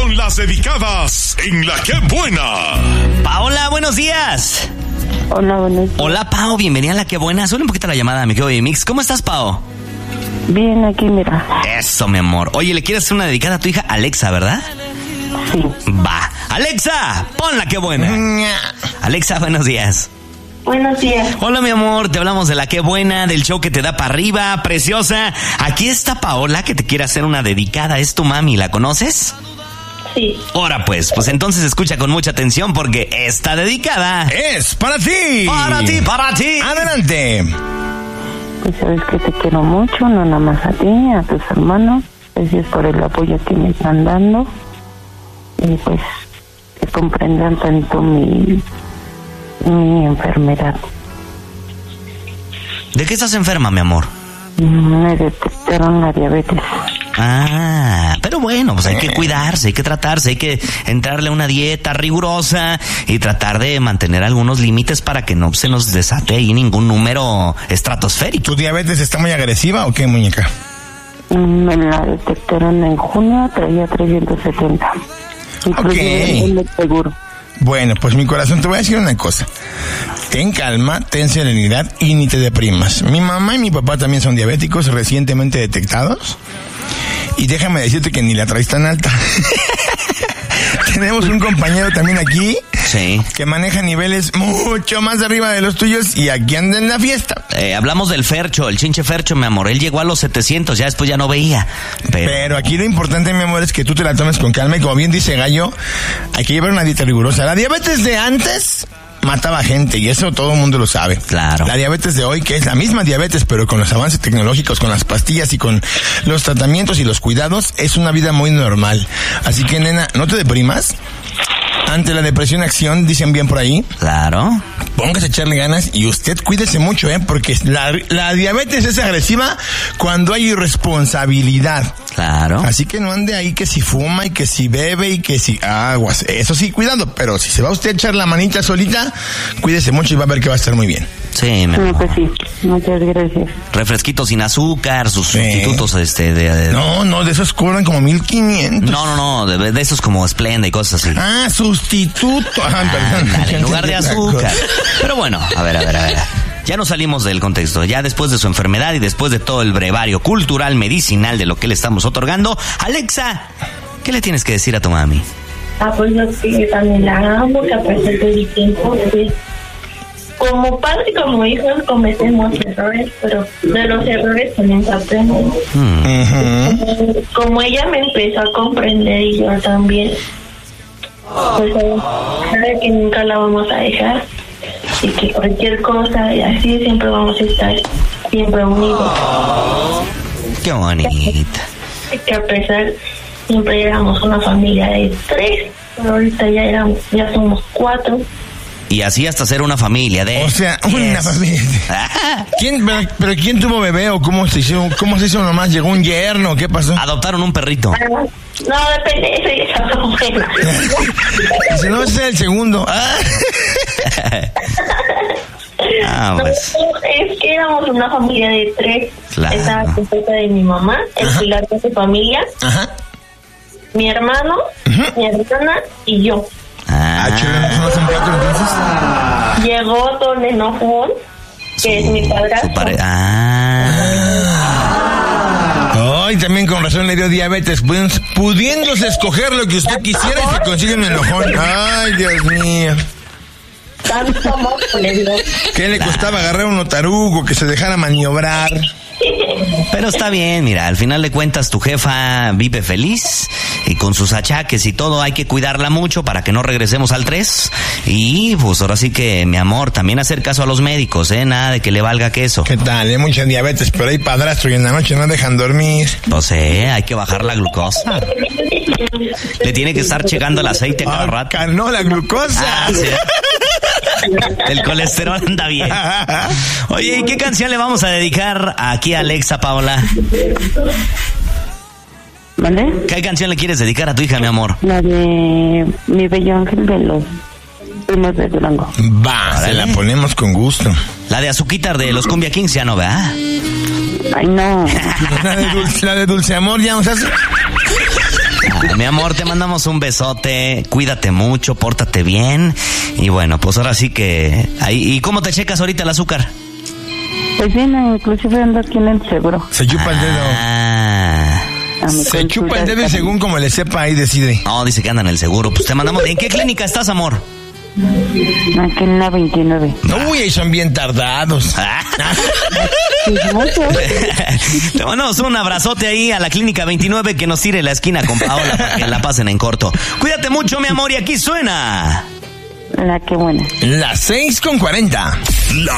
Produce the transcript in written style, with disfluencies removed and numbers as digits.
con las dedicadas en La Que Buena. Paola, buenos días. Hola, buenos días. Hola, Pao, bienvenida a La Que Buena. Suele un poquito la llamada, mi querido Mix. ¿Cómo estás, Pao? Bien, aquí, mira. Eso, mi amor. Oye, le quieres hacer una dedicada a tu hija Alexa, ¿verdad? Sí. Va. Alexa, pon La Que Buena. Alexa, buenos días. Buenos días. Hola, mi amor, te hablamos de La Que Buena, del show que te da para arriba, preciosa. Aquí está Paola, que te quiere hacer una dedicada. Es tu mami, ¿la conoces? Sí. Ahora pues entonces escucha con mucha atención porque esta dedicada es para ti. Para ti, para ti. Adelante. Pues sabes que te quiero mucho, no nada más a ti, a tus hermanos. Gracias por el apoyo que me están dando. Y pues que comprendan tanto mi enfermedad. ¿De qué estás enferma, mi amor? Me detectaron la diabetes. Ah, pero bueno, pues hay que cuidarse, hay que tratarse, hay que entrarle a una dieta rigurosa y tratar de mantener algunos límites para que no se nos desate ahí ningún número estratosférico. ¿Tu diabetes está muy agresiva o qué, muñeca? Me la detectaron en junio, traía 370. Inclusive el seguro. Bueno, pues mi corazón, te voy a decir una cosa. Ten calma, ten serenidad y ni te deprimas. Mi mamá y mi papá también son diabéticos recientemente detectados. Y déjame decirte que ni la traes tan alta. Tenemos un compañero también aquí. Sí. Que maneja niveles mucho más arriba de los tuyos y aquí anda en la fiesta. Hablamos del Fercho, el chinche Fercho, mi amor. Él llegó a los 700, ya después ya no veía. Pero aquí lo importante, mi amor, es que tú te la tomes con calma y como bien dice Gallo, hay que llevar una dieta rigurosa. La diabetes de antes mataba gente y eso todo el mundo lo sabe. Claro. La diabetes de hoy, que es la misma diabetes, pero con los avances tecnológicos, con las pastillas y con los tratamientos y los cuidados, es una vida muy normal. Así que, nena, no te deprimas. Ante la depresión, acción, dicen bien por ahí. Claro. Póngase a echarle ganas y usted cuídese mucho, porque la diabetes es agresiva cuando hay irresponsabilidad. Claro. Así que no ande ahí que si fuma y que si bebe y que si aguas. Eso sí, cuidado, pero si se va usted a echar la manita solita, cuídese mucho y va a ver que va a estar muy bien. Sí, mi amor. Pues sí, muchas gracias. Refresquitos sin azúcar, sus sustitutos No, de esos cobran como 1,500. No, de esos como Splenda y cosas así. Ah, sustituto. Dale, en lugar de azúcar. Pero bueno, a ver. Ya no salimos del contexto. Ya después de su enfermedad y después de todo el brevario cultural, medicinal de lo que le estamos otorgando, Alexa, ¿qué le tienes que decir a tu mami? Pues yo sí, también la amo, que a pesar del tiempo, pues, como padre y como hijos cometemos errores, pero de los errores también se aprende. Como ella me empezó a comprender y yo también, pues sabe que nunca la vamos a dejar y que cualquier cosa y así siempre vamos a estar siempre unidos. Qué bonita. Que a pesar siempre éramos una familia de 3, pero ahorita ya somos 4. Y así hasta ser una familia de... O sea, una familia. ¿Pero quién tuvo bebé o cómo se hizo nomás? ¿Llegó un yerno? ¿Qué pasó? Adoptaron un perrito. No, depende, eso ya está buena. Si no, ese es el segundo. Pues. Es que éramos una familia de 3. Claro. Estaba completa de mi mamá, el pilar de su familia, mi hermano, mi hermana y yo. ¿No son 4 entonces? Llegó Don Enojón, que es mi padrastro. Ay, también con razón le dio diabetes, pudiéndose escoger lo que usted quisiera y se consigue un enojón. Ay, Dios mío. Tanto amor le dio. ¿Qué le costaba agarrar un tarugo que se dejara maniobrar? Pero está bien, mira, al final de cuentas tu jefa vive feliz y con sus achaques y todo hay que cuidarla mucho para que no regresemos al 3. Y pues ahora sí que, mi amor, también hacer caso a los médicos, nada de que le valga queso. ¿Qué tal? Hay mucha diabetes, pero hay padrastro y en la noche no dejan dormir. Pues hay que bajar la glucosa. Le tiene que estar checando el aceite cada rato. No, la glucosa. Sí. El colesterol anda bien. Oye, ¿y qué canción le vamos a dedicar aquí a Alexa, Paola? ¿Vale? ¿Qué canción le quieres dedicar a tu hija, mi amor? La de Mi Bello Ángel de los Primos de Durango. Se la ponemos con gusto. La de Azuquitar de los Cumbia Kings ya no, ¿verdad? Ay, no. La de Dulce Amor ya nos hace. Mi amor, te mandamos un besote. Cuídate mucho, pórtate bien. Y bueno, pues ahora sí que... ¿Y cómo te checas ahorita el azúcar? Pues bien, inclusive ando aquí en el seguro. Se chupa el dedo. Se chupa el dedo y según como le sepa, ahí decide. No, dice que anda en el seguro. Pues te mandamos... ¿En qué clínica estás, amor? Aquí en la 29. Uy, ahí son bien tardados. Te mandamos un abrazote ahí a la clínica 29 que nos tire la esquina con Paola para que la pasen en corto. Cuídate mucho, mi amor, y aquí suena... La que buena. Las 6:40.